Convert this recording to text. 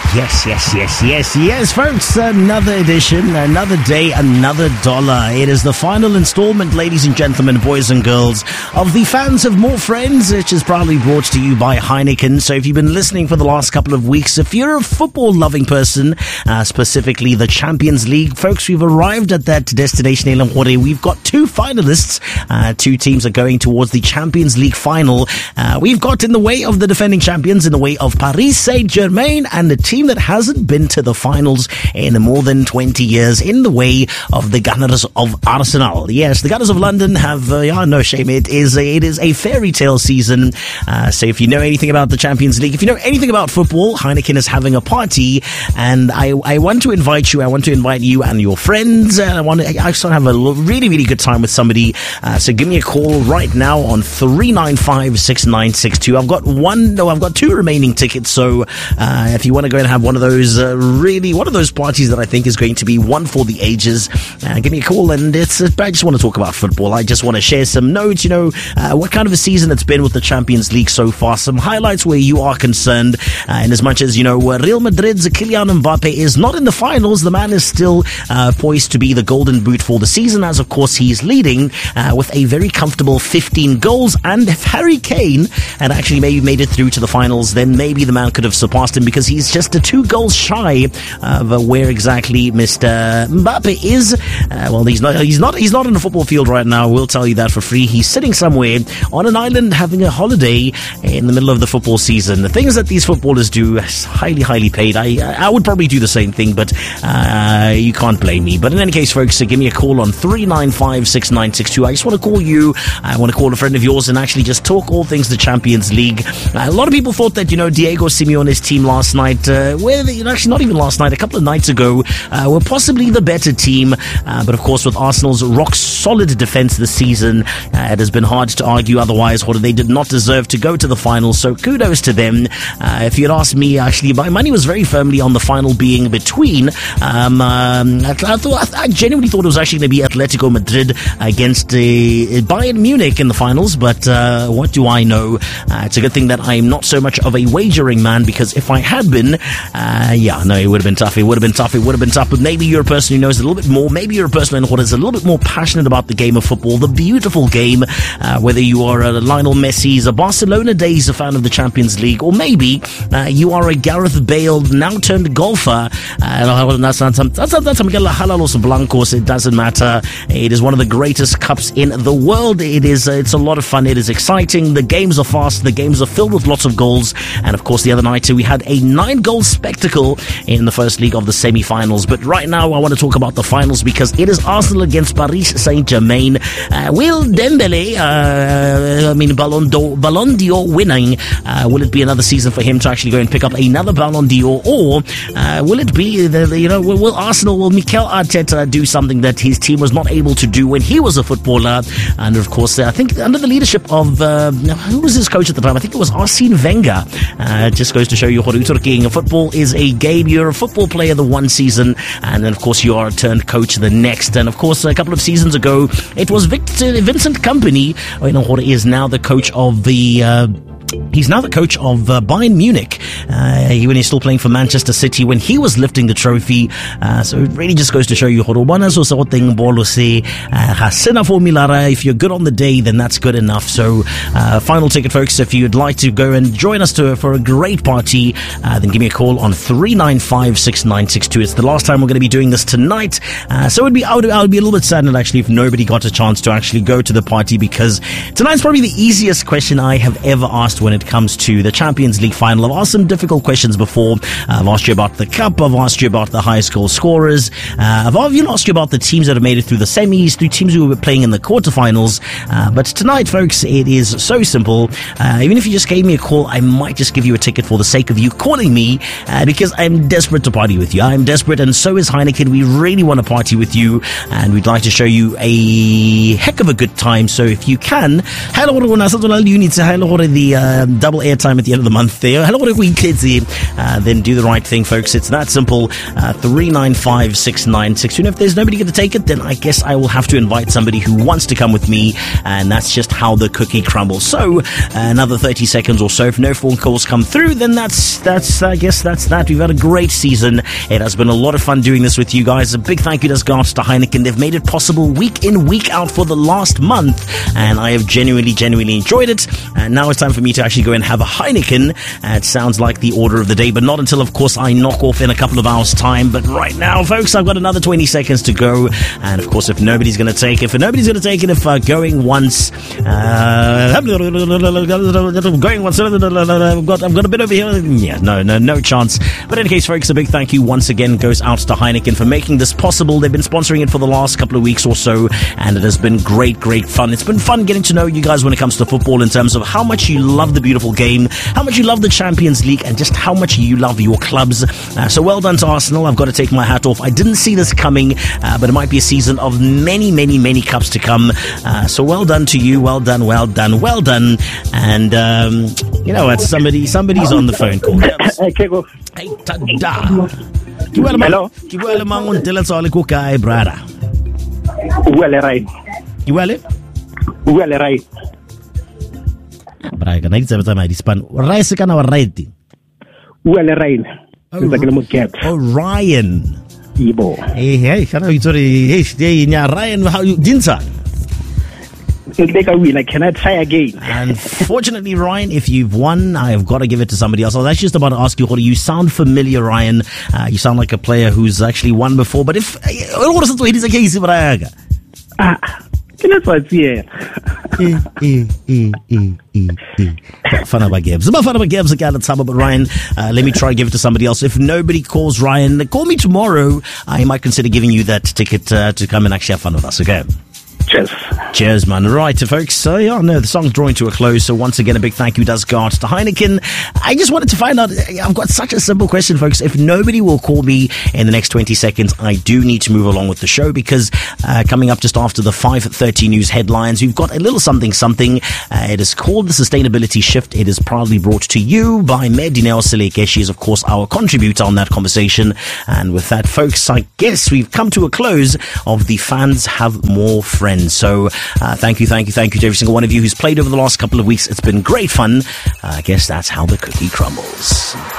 Yes, folks. Another edition, another day, another dollar. It is the final installment, ladies and gentlemen, boys and girls, of the Fans Have More Friends, which is proudly brought to you by Heineken. So if you've been listening for the last couple of weeks, if you're a football-loving person, specifically the Champions League, folks, we've arrived at that destination. We've got two finalists. Two teams are going towards the Champions League final. We've got in the way of the defending champions, in the way of Paris Saint-Germain, and the team that hasn't been to the finals in more than 20 years, in the way of the Gunners of Arsenal. Yes, the Gunners of London have, no shame, it is a fairy tale season. So if you know anything about the Champions League, if you know anything about football, Heineken is having a party, and I want to invite you, and your friends. I want to have a really, really good time with somebody. So give me a call right now on 395-6962. I've got two remaining tickets. So if you want to go and have one of those parties that I think is going to be one for the ages, give me a call. And I just want to talk about football. I just want to share some notes, what kind of a season it's been with the Champions League so far, some highlights where you are concerned, and as much as Real Madrid's Kylian Mbappe is not in the finals, the man is still poised to be the golden boot for the season, as of course he's leading with a very comfortable 15 goals. And if Harry Kane had actually maybe made it through to the finals, then maybe the man could have surpassed him, because he's just 2 goals shy of where exactly Mr. Mbappe is. He's not in the football field right now, we'll tell you that for free. He's sitting somewhere on an island having a holiday in the middle of the football season. The things that these footballers do is highly paid. I would probably do the same thing, but you can't blame me. But in any case, folks, give me a call on 395-6962. I just want to call you, I want to call a friend of yours and actually just talk all things the Champions League. A lot of people thought that, Diego Simeone's team last night, actually not even last night, a couple of nights ago, were possibly the better team. But of course, with Arsenal's rock-solid defense this season, it has been hard to argue otherwise. They did not deserve to go to the final, so kudos to them. If you'd asked me, actually, my money was very firmly on the final being between. I genuinely thought it was actually going to be Atletico Madrid against Bayern Munich in the finals, but what do I know? It's a good thing that I'm not so much of a wagering man, because if I had been, it would have been tough. It would have been tough. But maybe you're a person who knows a little bit more. Maybe you're a person who is a little bit more passionate about the game of football, the beautiful game, whether you are a Lionel Messi's, a Barcelona days, a fan of the Champions League, or maybe you are a Gareth Bale now turned golfer. It doesn't matter. It is one of the greatest cups in the world. It's a lot of fun. It is exciting. The games are fast. The games are filled with lots of goals. And of course, the other night we had a 9-goal spectacle in the first leg of the semi-finals. But right now I want to talk about the finals, because it is Arsenal against Paris Saint-Germain. Will Dembele, Ballon d'Or winning, will it be another season for him to actually go and pick up another Ballon d'Or, or will it be will Mikel Arteta do something that his team was not able to do when he was a footballer? And of course, I think under the leadership of who was his coach at the time? I think it was Arsene Wenger. It just goes to show you, football is a game. You're a football player the one season, and then of course you are a turned coach the next. And of course, a couple of seasons ago, it was Vincent Kompany, is now the coach of the He's now the coach of Bayern Munich. When he's still playing for Manchester City, when he was lifting the trophy. So it really just goes to show you, if you're good on the day, then that's good enough. So final ticket, folks. If you'd like to go and join us for a great party, then give me a call on 395-6962. It's the last time we're going to be doing this tonight. So I would be a little bit saddened actually if nobody got a chance to actually go to the party, because tonight's probably the easiest question I have ever asked when it comes to the Champions League final. I've asked some difficult questions before. I've asked you about the cup. I've asked you about the highest goal scorers. I've even asked you about the teams that have made it through the semis, through teams who were playing in the quarterfinals. But tonight, folks, it is so simple. Even if you just gave me a call, I might just give you a ticket for the sake of you calling me, because I'm desperate to party with you. I'm desperate, and so is Heineken. We really want to party with you, and we'd like to show you a heck of a good time. So if you can, the double airtime at the end of the month there. then do the right thing, folks. It's that simple. 3956962. And if there's nobody going to take it, then I guess I will have to invite somebody who wants to come with me, and that's just how the cookie crumbles. So another 30 seconds or so. If no phone calls come through, then that's I guess that's that. We've had a great season. It has been a lot of fun doing this with you guys. A big thank you does go out to Heineken. They've made it possible week in, week out for the last month, and I have genuinely enjoyed it. And now it's time for me to actually go and have a Heineken. It sounds like the order of the day, but not until, of course, I knock off in a couple of hours' time. But right now, folks, I've got another 20 seconds to go. And of course, if nobody's going to take it, if going once, going once, I've got a bit over here. Yeah, no chance. But in any case, folks, a big thank you once again goes out to Heineken for making this possible. They've been sponsoring it for the last couple of weeks or so, and it has been great fun. It's been fun getting to know you guys when it comes to football, in terms of how much you love the beautiful game, how much you love the Champions League, and just how much you love your clubs. So well done to Arsenal. I've got to take my hat off. I didn't see this coming, but it might be a season of many cups to come. So well done to you. Well done. And you know what? Somebody's on the phone call. Hey, tada. Hello. Kiwele mangun tela tsale ko kae, brother? Uwele right. Brother, kana itse betsa madi span. Rice kana wa right. Uwele right. Oh, Ryan. Ibo. Hey, kana sorry. Hey, nya Ryan, how you dinsa? Can I try again? Unfortunately, Ryan, if you've won, I've got to give it to somebody else. I was actually just about to ask you, you sound familiar, Ryan. You sound like a player who's actually won before. But if he's a case, but Ryan, let me try and give it to somebody else. If nobody calls Ryan, call me tomorrow. I might consider giving you that ticket to come and actually have fun with us, okay? Cheers, man. Right, folks. So, the song's drawing to a close. So, once again, a big thank you does go out to Heineken. I just wanted to find out, I've got such a simple question, folks. If nobody will call me in the next 20 seconds, I do need to move along with the show, because coming up just after the 5:30 news headlines, we've got a little something. It is called The Sustainability Shift. It is proudly brought to you by Medineo Seleke. She is, of course, our contributor on that conversation. And with that, folks, I guess we've come to a close of the Fans Have More Friends. So thank you to every single one of you who's played over the last couple of weeks. It's been great fun. I guess that's how the cookie crumbles.